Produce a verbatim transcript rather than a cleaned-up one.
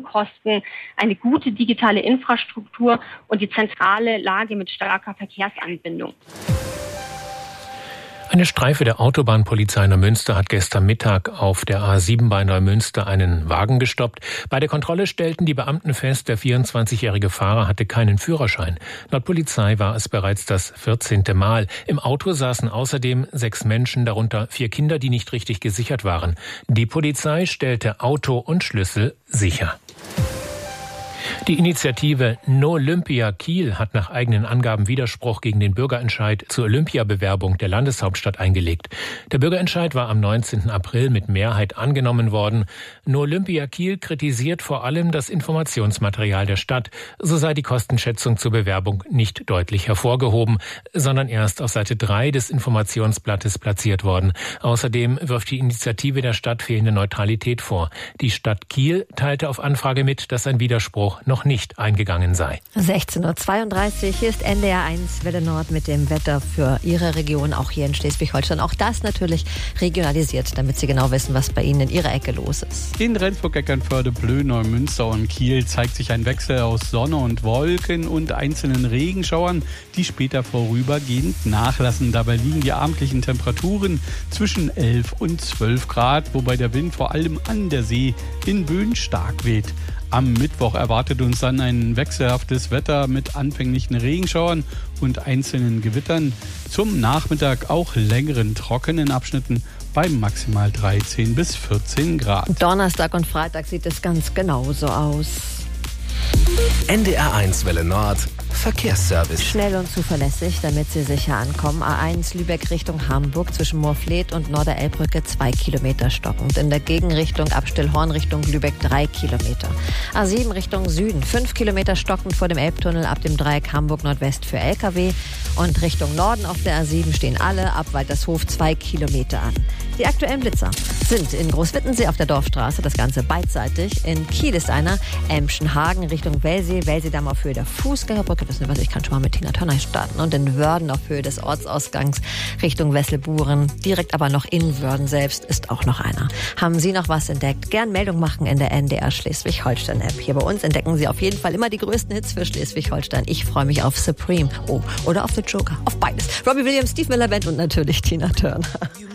Folgekosten eine gute digitale Infrastruktur und die zentrale Lage mit starker Verkehrsanbindung. Eine Streife der Autobahnpolizei Neumünster hat gestern Mittag auf der A sieben bei Neumünster einen Wagen gestoppt. Bei der Kontrolle stellten die Beamten fest, der vierundzwanzigjährige Fahrer hatte keinen Führerschein. Laut Polizei war es bereits das vierzehnte Mal. Im Auto saßen außerdem sechs Menschen, darunter vier Kinder, die nicht richtig gesichert waren. Die Polizei stellte Auto und Schlüssel sicher. Die Initiative No Olympia Kiel hat nach eigenen Angaben Widerspruch gegen den Bürgerentscheid zur Olympiabewerbung der Landeshauptstadt eingelegt. Der Bürgerentscheid war am neunzehnten April mit Mehrheit angenommen worden. No Olympia Kiel kritisiert vor allem das Informationsmaterial der Stadt. So sei die Kostenschätzung zur Bewerbung nicht deutlich hervorgehoben, sondern erst auf Seite drei des Informationsblattes platziert worden. Außerdem wirft die Initiative der Stadt fehlende Neutralität vor. Die Stadt Kiel teilte auf Anfrage mit, dass ein Widerspruch noch nicht eingegangen sei. sechzehn Uhr zweiunddreißig, hier ist N D R eins Welle Nord mit dem Wetter für Ihre Region, auch hier in Schleswig-Holstein. Auch das natürlich regionalisiert, damit Sie genau wissen, was bei Ihnen in Ihrer Ecke los ist. In Rendsburg, Eckernförde, Plön, Neumünster und Kiel zeigt sich ein Wechsel aus Sonne und Wolken und einzelnen Regenschauern, die später vorübergehend nachlassen. Dabei liegen die abendlichen Temperaturen zwischen elf und zwölf Grad, wobei der Wind vor allem an der See in Böen stark weht. Am Mittwoch erwartet uns dann ein wechselhaftes Wetter mit anfänglichen Regenschauern und einzelnen Gewittern. Zum Nachmittag auch längeren trockenen Abschnitten bei maximal dreizehn bis vierzehn Grad. Donnerstag und Freitag sieht es ganz genauso aus. N D R eins Welle Nord Verkehrsservice. Schnell und zuverlässig, damit Sie sicher ankommen. A eins Lübeck Richtung Hamburg zwischen Moorfleet und Norderelbbrücke zwei Kilometer stockend. In der Gegenrichtung Abstillhorn Richtung Lübeck drei Kilometer. A sieben Richtung Süden fünf Kilometer stockend vor dem Elbtunnel ab dem Dreieck Hamburg Nordwest für L K W. Und Richtung Norden auf der A sieben stehen alle ab Waltershof zwei Kilometer an. Die aktuellen Blitzer sind in Großwittensee auf der Dorfstraße, das Ganze beidseitig. In Kiel ist einer, Emschenhagen Richtung Wellsee, Wellseedamm auf Höhe der Fußgängerbrücke. Wissen Sie was, ich kann schon mal mit Tina Turner starten. Und in Wörden auf Höhe des Ortsausgangs Richtung Wesselburen. Direkt aber noch in Wörden selbst ist auch noch einer. Haben Sie noch was entdeckt? Gern Meldung machen in der N D R Schleswig-Holstein-App. Hier bei uns entdecken Sie auf jeden Fall immer die größten Hits für Schleswig-Holstein. Ich freue mich auf Supreme. Oh, oder auf The Joker. Auf beides. Robbie Williams, Steve Miller Band und natürlich Tina Turner.